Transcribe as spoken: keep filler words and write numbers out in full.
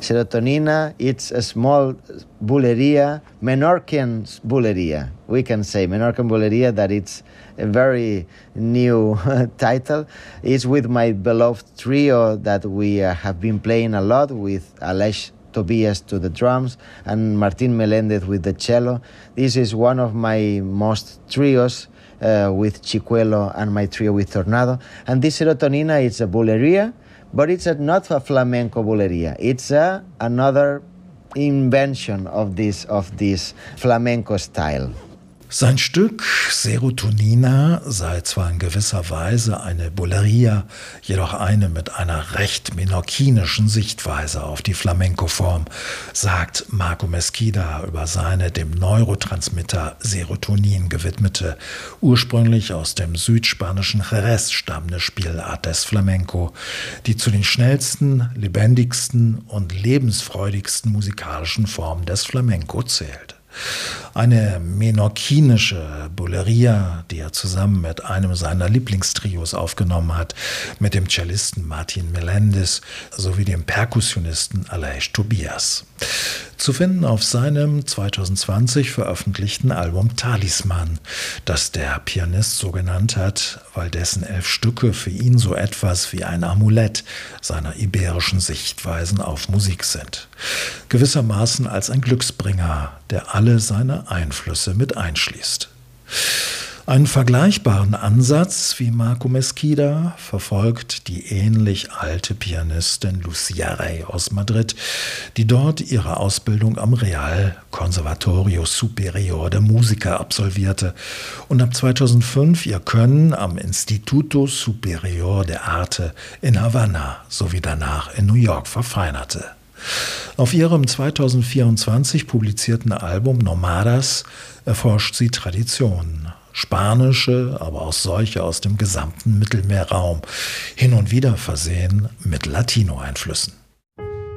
Serotonina, it's a small bulería, Menorcan bulería. We can say Menorcan bulería, that it's a very new title. It's with my beloved trio that we uh, have been playing a lot, with Aleix Tobias to the drums and Martín Meléndez with the cello. This is one of my most trios uh, with Chicuelo and my trio with Tornado. And this Serotonina, it's a bulería, but it's a, not a flamenco bulería. It's a, another invention of this, of this flamenco style. Sein Stück Serotonina sei zwar in gewisser Weise eine Bulería, jedoch eine mit einer recht menorquinischen Sichtweise auf die Flamenco-Form, sagt Marco Mesquida über seine dem Neurotransmitter Serotonin gewidmete, ursprünglich aus dem südspanischen Jerez stammende Spielart des Flamenco, die zu den schnellsten, lebendigsten und lebensfreudigsten musikalischen Formen des Flamenco zählt. Eine menorquinische Bulería, die er zusammen mit einem seiner Lieblingstrios aufgenommen hat, mit dem Cellisten Martín Meléndez sowie dem Perkussionisten Aleix Tobias. Zu finden auf seinem zwanzig zwanzig veröffentlichten Album Talisman, das der Pianist so genannt hat, weil dessen elf Stücke für ihn so etwas wie ein Amulett seiner iberischen Sichtweisen auf Musik sind. Gewissermaßen als ein Glücksbringer, der alle seine Einflüsse mit einschließt. Einen vergleichbaren Ansatz wie Marco Mesquida verfolgt die ähnlich alte Pianistin Lucía Rey aus Madrid, die dort ihre Ausbildung am Real Conservatorio Superior de Música absolvierte und ab zweitausendfünf ihr Können am Instituto Superior de Arte in Havanna sowie danach in New York verfeinerte. Auf ihrem zweitausendvierundzwanzig publizierten Album Nomadas erforscht sie Traditionen, spanische, aber auch solche aus dem gesamten Mittelmeerraum, hin und wieder versehen mit Latino-Einflüssen.